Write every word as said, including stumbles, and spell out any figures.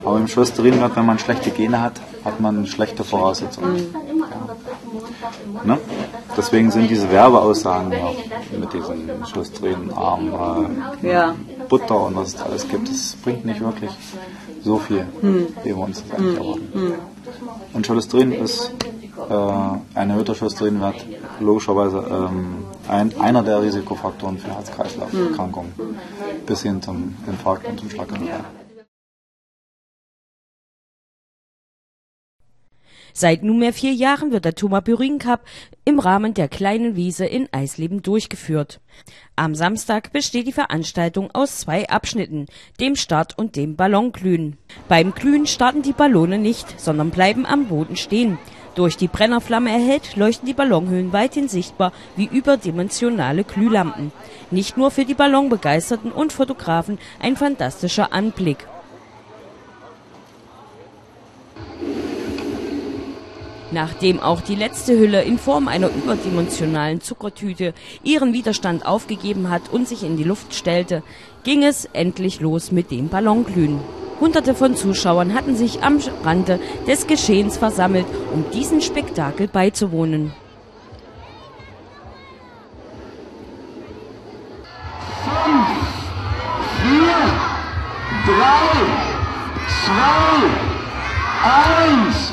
Aber im Schwesterinwert, wenn man schlechte Gene hat, hat man schlechte Voraussetzungen. Mhm. Ja. Ne? Deswegen sind diese Werbeaussagen ja mit diesen Schwesterinarm, äh, ja. Butter und was es da alles gibt, das bringt nicht wirklich so viel, mhm. wie wir uns das eigentlich erwarten. Mhm. Und Cholesterin ist äh, ein erhöhter Cholesterinwert logischerweise ähm, ein, einer der Risikofaktoren für Herz-Kreislauf-Erkrankungen mhm. bis hin zum Infarkt und zum Schlaganfall. Seit nunmehr vier Jahren wird der Tumaburin Cup im Rahmen der kleinen Wiese in Eisleben durchgeführt. Am Samstag besteht die Veranstaltung aus zwei Abschnitten, dem Start und dem Ballonglühen. Beim Glühen starten die Ballone nicht, sondern bleiben am Boden stehen. Durch die Brennerflamme erhellt, leuchten die Ballonhüllen weithin sichtbar wie überdimensionale Glühlampen. Nicht nur für die Ballonbegeisterten und Fotografen ein fantastischer Anblick. Nachdem auch die letzte Hülle in Form einer überdimensionalen Zuckertüte ihren Widerstand aufgegeben hat und sich in die Luft stellte, ging es endlich los mit dem Ballonglühen. Hunderte von Zuschauern hatten sich am Rande des Geschehens versammelt, um diesem Spektakel beizuwohnen. Fünf, vier, drei, zwei, eins.